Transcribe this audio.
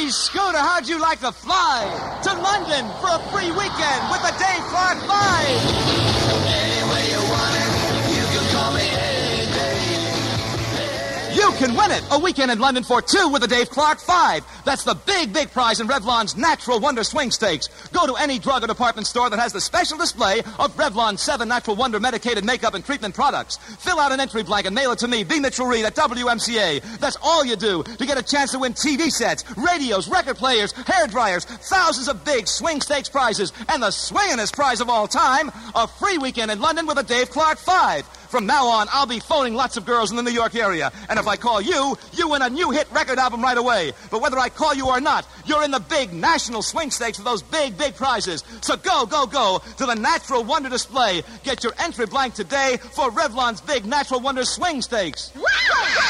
Hey, Scooter, how'd you like to fly to London for a free weekend with the Dave Clark 5? Any way you want it, you can call me Hey Dave. You can win it! A weekend in London for two with the Dave Clark 5. That's the big, big prize in Revlon's Natural Wonder Swing Stakes. Go to any drug or department store that has the special display of Revlon's 7 Natural Wonder medicated makeup and treatment products. Fill out an entry blank and mail it to me, B. Mitchell Reed at WMCA. That's all you do to get a chance to win TV sets, radios, record players, hair dryers, thousands of big swing stakes prizes, and the swingingest prize of all time, a free weekend in London with the Dave Clark 5. From now on, I'll be phoning lots of girls in the New York area. And if I call you, you win a new hit record album right away. But whether I call you or not, you're in the big national swing stakes for those big, big prizes. So go to the Natural Wonder display. Get your entry blank today for Revlon's big Natural Wonder Swing Stakes. Wow!